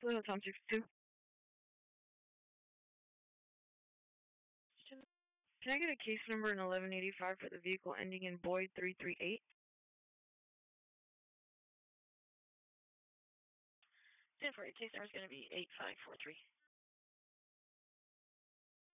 Hello, Tom 62. Can I get a case number in 1185 for the vehicle ending in Boyd 338? 10 for your case number is going to be 8543.